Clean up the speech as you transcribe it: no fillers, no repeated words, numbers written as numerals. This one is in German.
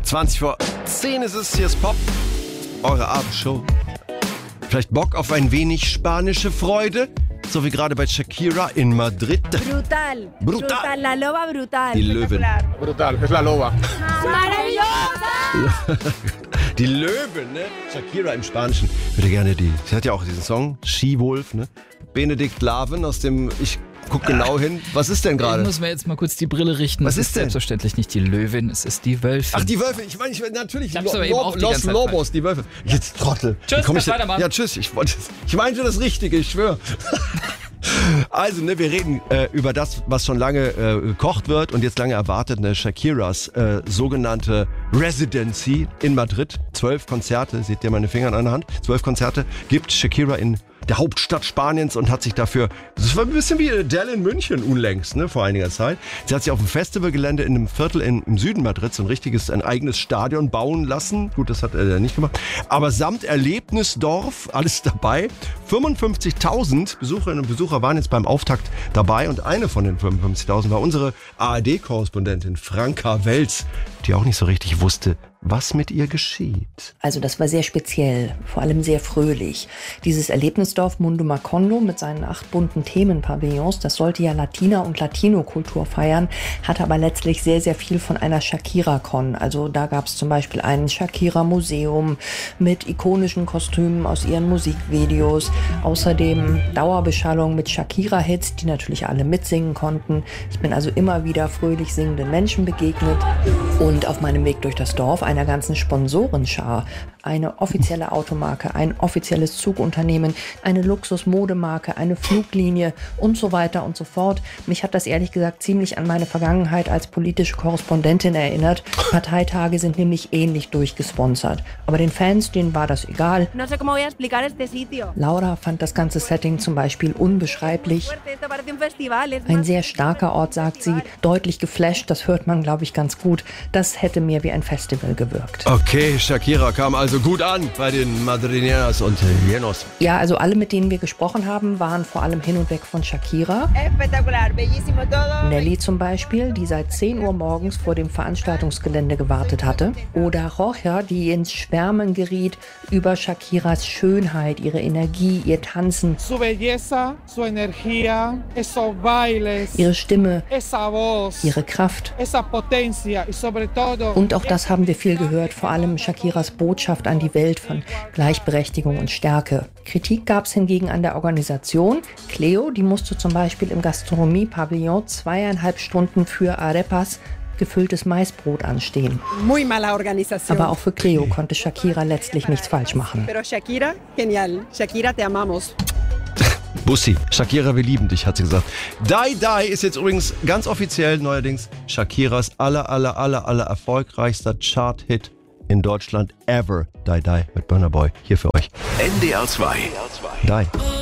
20:10 ist es, hier ist Pop, eure Abendshow. Vielleicht Bock auf ein wenig spanische Freude? So wie gerade bei Shakira in Madrid. Brutal. Brutal. La loba brutal. Die Löwin. Brutal, es la loba. Maravillosa. Die Löwin, ne? Shakira im Spanischen. Ich würde gerne sie hat ja auch diesen Song, She-Wolf, ne? Benedikt Laven aus dem, ich guck genau hin. Was ist denn Ich gerade? muss mir jetzt mal kurz die Brille richten. Was Es ist denn? Selbstverständlich nicht die Löwin, es ist die Wölfin. Ach, die Wölfe. Ich meine, natürlich. Ich hab's aber eben auch die Los ganze Zeit Lobos, die Wölfe. Jetzt Trottel. Tschüss, Wie komm kannst weitermachen. Ja, tschüss. Ich meinte das Richtige, ich schwöre. Also, ne, wir reden über das, was schon lange gekocht wird und jetzt lange erwartet, ne, Shakiras sogenannte Residency in Madrid. 12 Konzerte, seht ihr meine Finger an einer Hand? 12 Konzerte gibt Shakira in der Hauptstadt Spaniens und hat sich dafür, das war ein bisschen wie Adele in München unlängst, ne, vor einiger Zeit. Sie hat sich auf dem Festivalgelände in einem Viertel im Süden Madrids ein eigenes Stadion bauen lassen. Gut, das hat er nicht gemacht. Aber samt Erlebnisdorf, alles dabei. 55.000 Besucherinnen und Besucher waren jetzt beim Auftakt dabei und eine von den 55.000 war unsere ARD-Korrespondentin Franka Welz, die auch nicht so richtig wusste, was mit ihr geschieht. Also das war sehr speziell, vor allem sehr fröhlich. Dieses Erlebnisdorf Mundo Macondo mit seinen 8 bunten Themenpavillons, das sollte ja Latina- und Latino-Kultur feiern, hatte aber letztlich sehr, sehr viel von einer Shakira-Con. Also da gab es zum Beispiel ein Shakira-Museum mit ikonischen Kostümen aus ihren Musikvideos. Außerdem Dauerbeschallung mit Shakira-Hits, die natürlich alle mitsingen konnten. Ich bin also immer wieder fröhlich singenden Menschen begegnet. Und auf meinem Weg durch das Dorf einer ganzen Sponsorenschar, eine offizielle Automarke, ein offizielles Zugunternehmen, eine Luxusmodemarke, eine Fluglinie und so weiter und so fort. Mich hat das ehrlich gesagt ziemlich an meine Vergangenheit als politische Korrespondentin erinnert. Parteitage sind nämlich ähnlich durchgesponsert. Aber den Fans, denen war das egal. No sé cómo voy a explicar este sitio. Laura fand das ganze Setting zum Beispiel unbeschreiblich. Esto parece un festival. Ein sehr starker Ort, sagt sie, deutlich geflasht, das hört man, glaube ich, ganz gut. Das hätte mir wie ein Festival gewirkt. Okay, Shakira kam also gut an bei den Madrileñas und Llenos. Ja, also alle, mit denen wir gesprochen haben, waren vor allem hin und weg von Shakira. Espectacular, bellísimo todo. Nelly zum Beispiel, die seit 10 Uhr morgens vor dem Veranstaltungsgelände gewartet hatte. Oder Rocha, die ins Schwärmen geriet über Shakiras Schönheit, ihre Energie, ihr Tanzen, Su belleza, su energía, esos bailes, ihre Stimme, esa voz, ihre Kraft. esa potencia y sobre todo Und auch das haben wir viel gehört, vor allem Shakiras Botschaft an die Welt von Gleichberechtigung und Stärke. Kritik gab es hingegen an der Organisation. Cleo, die musste zum Beispiel im Gastronomie-Pavillon 2,5 Stunden für Arepas, gefülltes Maisbrot, anstehen. Muy mala organización. Aber auch für Cleo konnte Shakira letztlich nichts falsch machen. Pero Shakira, genial. Shakira, te amamos. Bussi, Shakira, wir lieben dich, hat sie gesagt. Die Die ist jetzt übrigens ganz offiziell neuerdings Shakiras aller erfolgreichster Chart-Hit in Deutschland ever. Die Die mit Burna Boy. Hier für euch. NDR 2. Die.